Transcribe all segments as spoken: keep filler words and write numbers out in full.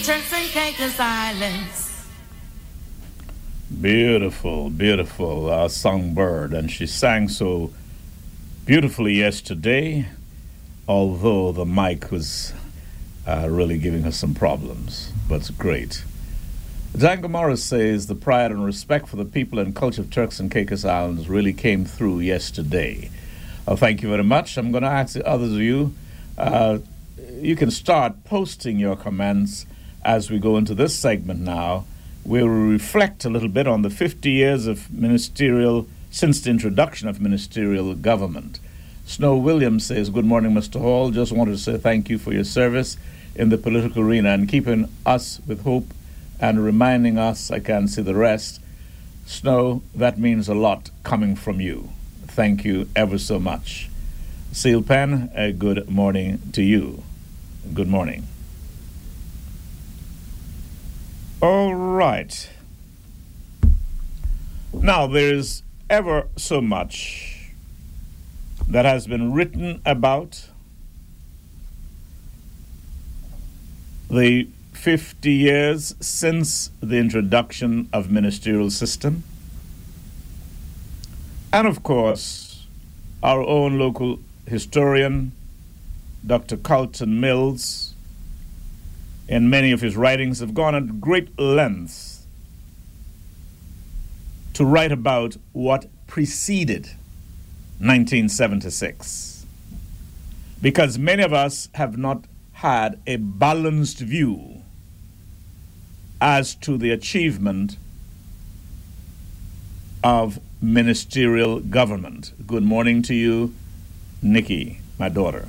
Turks and Caicos Islands. Beautiful, beautiful uh, songbird, and she sang so beautifully yesterday, although the mic was uh, really giving her some problems, but it's great. Django Morris says the pride and respect for the people and culture of Turks and Caicos Islands really came through yesterday. Uh, thank you very much. I'm going to ask the others of you, uh, you can start posting your comments as we go into this segment now. We'll reflect a little bit on the fifty years of ministerial, since the introduction of ministerial government. Snow Williams says, good morning, Mister Hall. Just wanted to say thank you for your service in the political arena and keeping us with hope and reminding us, I can't see the rest. Snow, that means a lot coming from you. Thank you ever so much. Seal Pen, a good morning to you. Good morning. All right. Now, there's ever so much that has been written about the fifty years since the introduction of ministerial system. And of course, our own local historian, Doctor Carlton Mills, in many of his writings, have gone at great lengths to write about what preceded nineteen seventy-six. Because many of us have not had a balanced view as to the achievement of ministerial government. Good morning to you, Nikki, my daughter.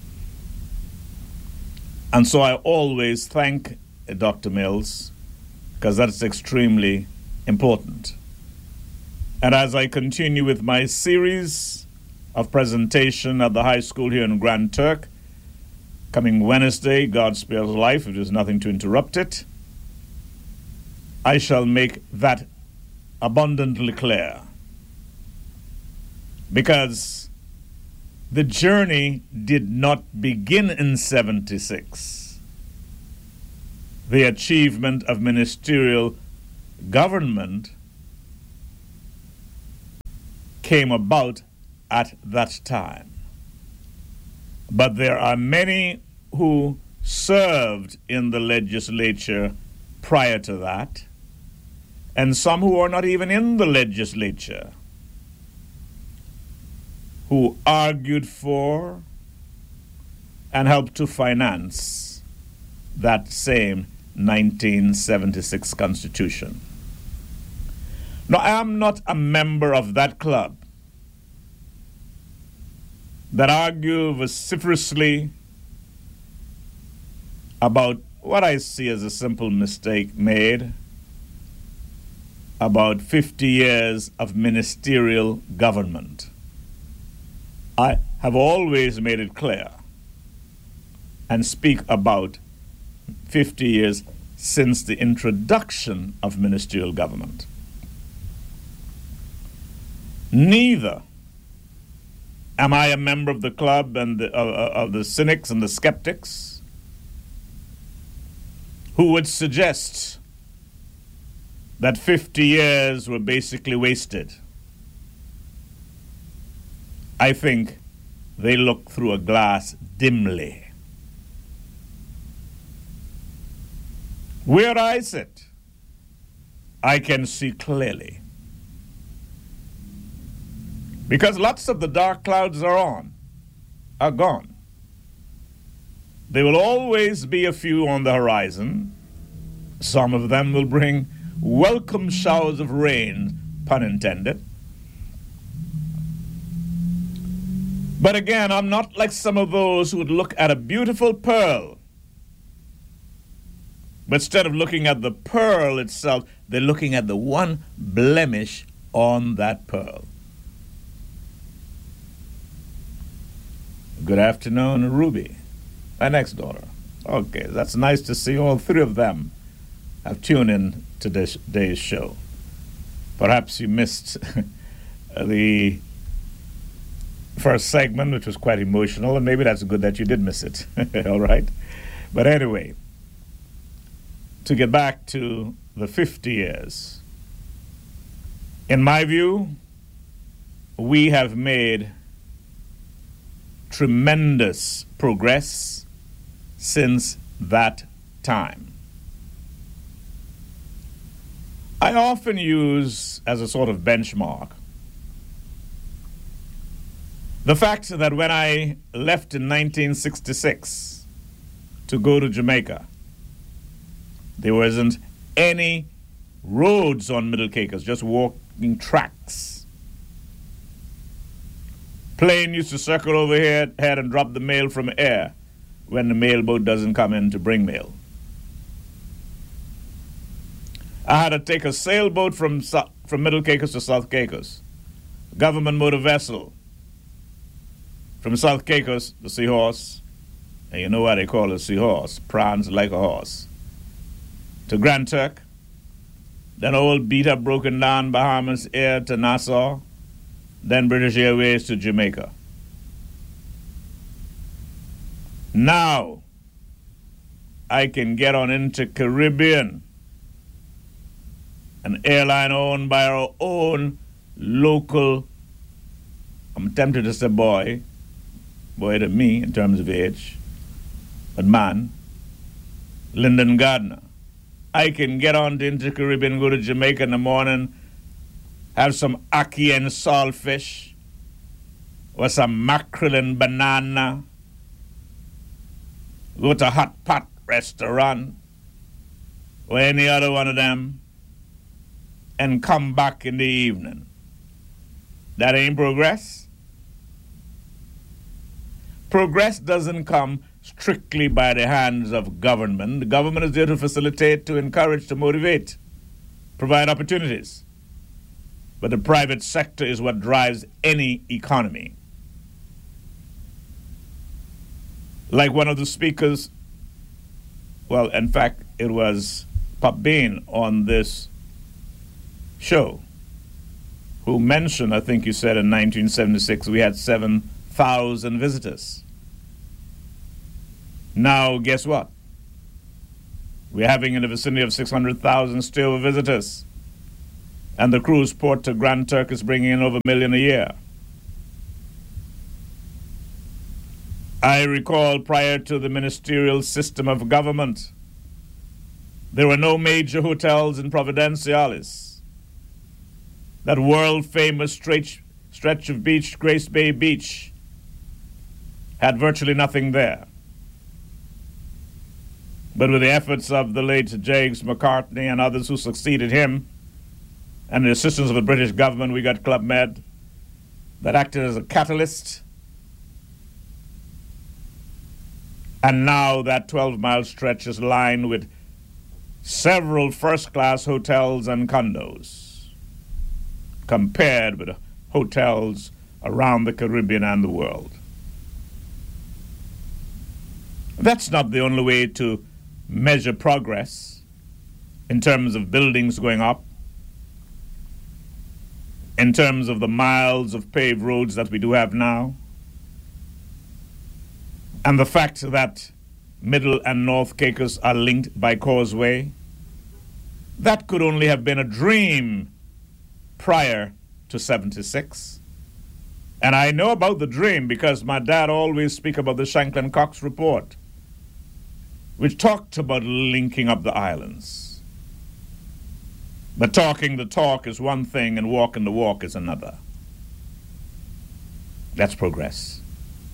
And so I always thank Doctor Mills, because that's extremely important. And as I continue with my series of presentation at the high school here in Grand Turk, coming Wednesday, God spares life, if there's nothing to interrupt it, I shall make that abundantly clear. Because the journey did not begin in seventy-six. The achievement of ministerial government came about at that time. But there are many who served in the legislature prior to that, and some who are not even in the legislature, who argued for and helped to finance that same nineteen seventy-six Constitution. Now, I am not a member of that club that argue vociferously about what I see as a simple mistake made about fifty years of ministerial government. I have always made it clear and speak about fifty years since the introduction of ministerial government. Neither am I a member of the club and the, uh, of the cynics and the skeptics who would suggest that fifty years were basically wasted. I think they look through a glass dimly. Where I sit, I can see clearly. Because lots of the dark clouds are on, are gone. There will always be a few on the horizon. Some of them will bring welcome showers of rain, pun intended. But again, I'm not like some of those who would look at a beautiful pearl, but instead of looking at the pearl itself, they're looking at the one blemish on that pearl. Good afternoon, Ruby, my next daughter. Okay, that's nice to see all three of them have tuned in to this day's show. Perhaps you missed the first segment, which was quite emotional, and maybe that's good that you did miss it. All right? But anyway, to get back to the fifty years. In my view, we have made tremendous progress since that time. I often use as a sort of benchmark the fact that when I left in nineteen sixty-six to go to Jamaica, there wasn't any roads on Middle Caicos, just walking tracks. Plane used to circle over here head and drop the mail from air when the mail boat doesn't come in to bring mail. I had to take a sailboat from from Middle Caicos to South Caicos, government motor vessel from South Caicos, the Seahorse, and you know why they call it Seahorse, prance like a horse, to Grand Turk, then old beat-up, broken down Bahamas Air to Nassau, then British Airways to Jamaica. Now, I can get on into Caribbean, an airline owned by our own local, I'm tempted to say boy, boy to me in terms of age, but man, Lyndon Gardner. I can get on into Caribbean, go to Jamaica in the morning, have some ackee and saltfish, or some mackerel and banana, go to Hot Pot restaurant, or any other one of them, and come back in the evening. That ain't progress. Progress doesn't come strictly by the hands of government. The government is there to facilitate, to encourage, to motivate, provide opportunities. But the private sector is what drives any economy. Like one of the speakers, well, in fact, it was Pop Bean on this show, who mentioned, I think you said in nineteen seventy-six, we had seven thousand visitors. Now, guess what? We're having in the vicinity of six hundred thousand still visitors. And the cruise port to Grand Turk is bringing in over a million a year. I recall prior to the ministerial system of government, there were no major hotels in Providenciales. That world-famous stretch, stretch of beach, Grace Bay Beach, had virtually nothing there. But with the efforts of the late James McCartney and others who succeeded him, and the assistance of the British government, we got Club Med that acted as a catalyst. And now that twelve-mile stretch is lined with several first-class hotels and condos, compared with hotels around the Caribbean and the world. That's not the only way to measure progress in terms of buildings going up, in terms of the miles of paved roads that we do have now, and the fact that Middle and North Caicos are linked by causeway. That could only have been a dream prior to seventy-six. And I know about the dream because my dad always speak about the Shanklin Cox report, which talked about linking up the islands. But talking the talk is one thing and walking the walk is another. That's progress.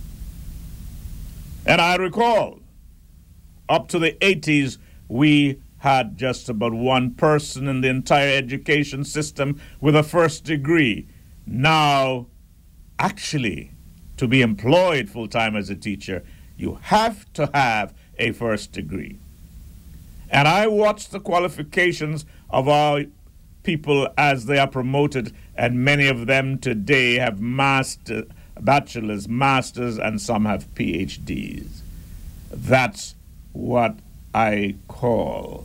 And I recall, up to the eighties, we had just about one person in the entire education system with a first degree. Now, actually, to be employed full-time as a teacher, you have to have a first degree. And I watch the qualifications of our people as they are promoted, and many of them today have master, bachelor's, masters, and some have P H Ds. That's what I call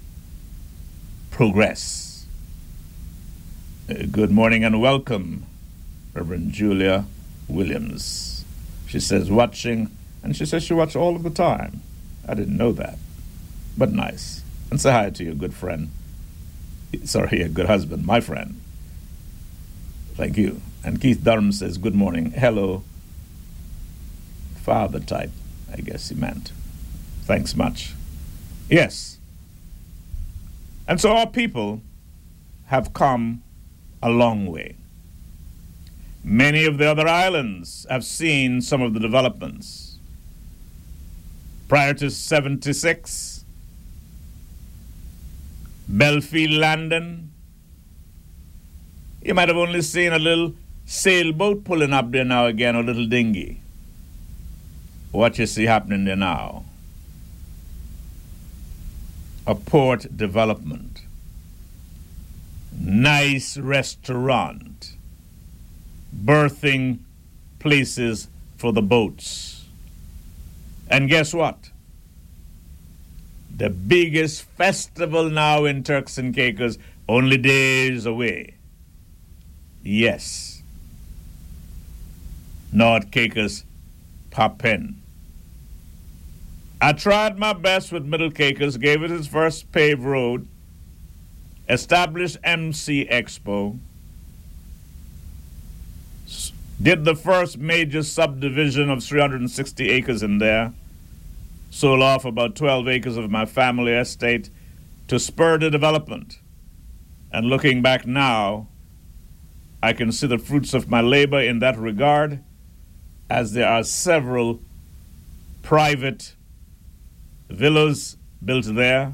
progress. Uh, good morning and welcome, Reverend Julia Williams. She says watching, and she says she watches all of the time. I didn't know that, but nice. And say hi to your good friend. Sorry, your good husband, my friend. Thank you. And Keith Durham says, good morning. Hello. Father type, I guess he meant. Thanks much. Yes. And so our people have come a long way. Many of the other islands have seen some of the developments. Prior to seventy-six, Belfield Landing, you might have only seen a little sailboat pulling up there now again, or a little dinghy. What you see happening there now? A port development. Nice restaurant. Berthing places for the boats. And guess what? The biggest festival now in Turks and Caicos, only days away. Yes. North Caicos Papin. I tried my best with Middle Caicos, gave it its first paved road, established M C Expo, did the first major subdivision of three hundred sixty acres in there, sold off about twelve acres of my family estate to spur the development. And looking back now, I can see the fruits of my labor in that regard, as there are several private villas built there.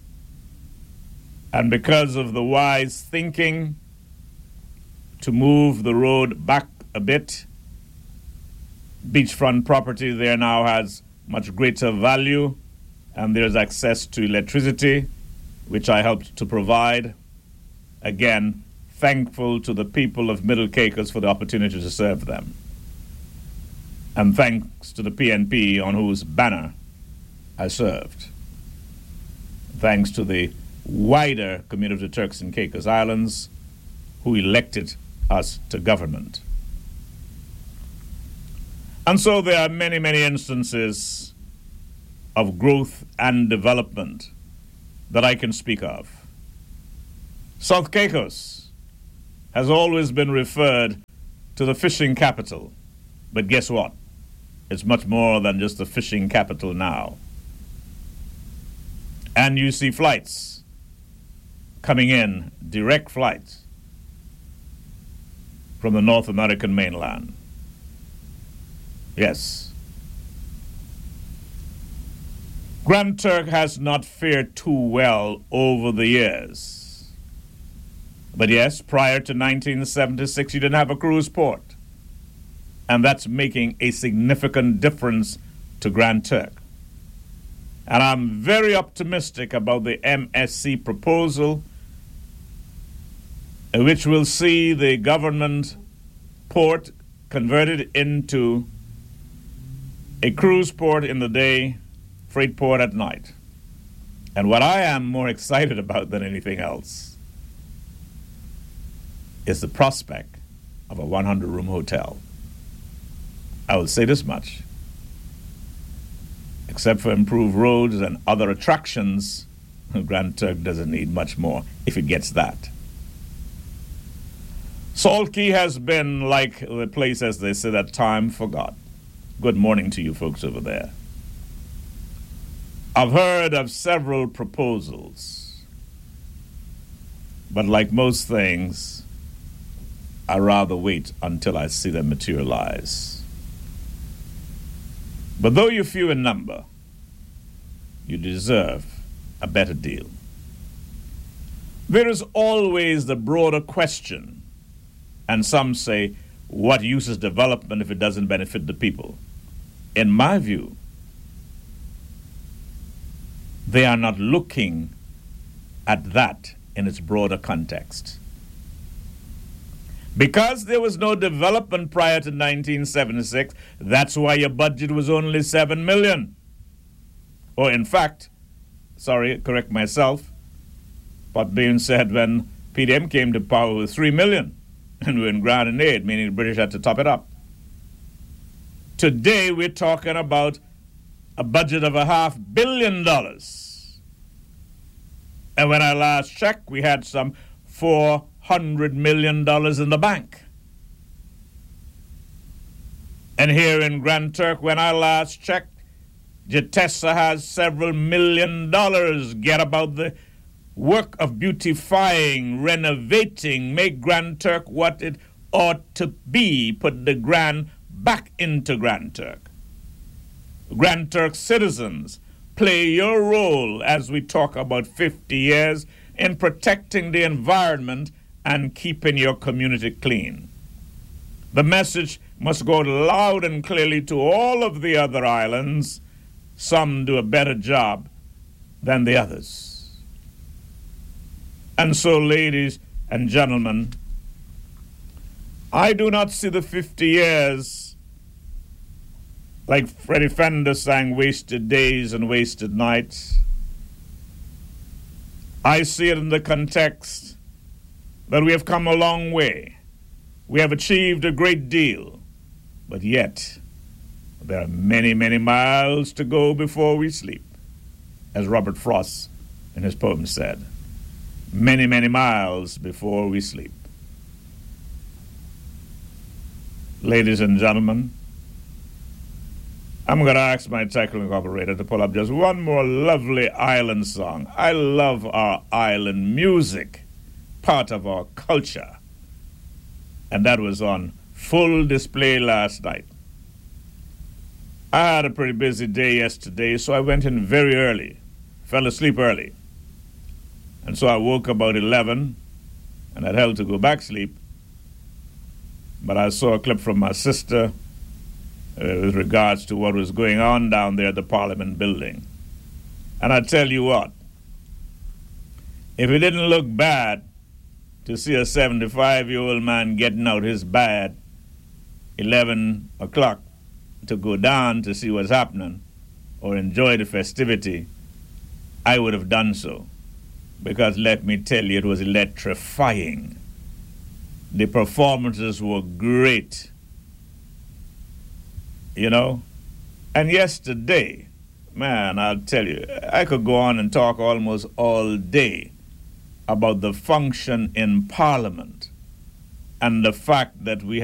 And because of the wise thinking to move the road back a bit, beachfront property there now has much greater value, and there's access to electricity, which I helped to provide. Again, thankful to the people of Middle Caicos for the opportunity to serve them. And thanks to the P N P on whose banner I served. Thanks to the wider community of Turks and Caicos Islands who elected us to government. And so there are many, many instances of growth and development that I can speak of. South Caicos has always been referred to the fishing capital, but guess what? It's much more than just the fishing capital now. And you see flights coming in, direct flights from the North American mainland. Yes. Grand Turk has not fared too well over the years. But yes, prior to nineteen seventy-six, you didn't have a cruise port. And that's making a significant difference to Grand Turk. And I'm very optimistic about the M S C proposal, which will see the government port converted into a cruise port in the day, freight port at night. And what I am more excited about than anything else is the prospect of a one hundred room hotel. I will say this much. Except for improved roads and other attractions, Grand Turk doesn't need much more if it gets that. Salt Key has been like the place, as they say, that time forgot. Good morning to you folks over there. I've heard of several proposals, but like most things, I rather wait until I see them materialize. But though you're few in number, you deserve a better deal. There is always the broader question, and some say, what use is development if it doesn't benefit the people? In my view, they are not looking at that in its broader context. Because there was no development prior to nineteen seventy-six, that's why your budget was only seven million. Or in fact, sorry, correct myself, but being said when P D M came to power with three million, and we were in ground and aid, meaning the British had to top it up. Today we're talking about a budget of a half billion dollars. And when I last checked, we had some four hundred million dollars in the bank. And here in Grand Turk, when I last checked, Jatessa has several million dollars. Get about the work of beautifying, renovating, make Grand Turk what it ought to be, put the Grand back into Grand Turk. Grand Turk citizens, play your role as we talk about fifty years in protecting the environment and keeping your community clean. The message must go loud and clearly to all of the other islands. Some do a better job than the others. And so, ladies and gentlemen, I do not see the fifty years like Freddie Fender sang, wasted days and wasted nights. I see it in the context that we have come a long way. We have achieved a great deal, but yet there are many, many miles to go before we sleep, as Robert Frost in his poem said. Many, many miles before we sleep. Ladies and gentlemen, I'm going to ask my technical operator to pull up just one more lovely island song. I love our island music, part of our culture. And that was on full display last night. I had a pretty busy day yesterday, so I went in very early, fell asleep early. And so I woke about eleven, and I'd held to go back sleep. But I saw a clip from my sister uh, with regards to what was going on down there at the Parliament building. And I tell you what, if it didn't look bad to see a seventy-five-year-old man getting out his bed eleven o'clock to go down to see what's happening or enjoy the festivity, I would have done so. Because let me tell you, it was electrifying. The performances were great. You know? And yesterday, man, I'll tell you, I could go on and talk almost all day about the function in Parliament and the fact that we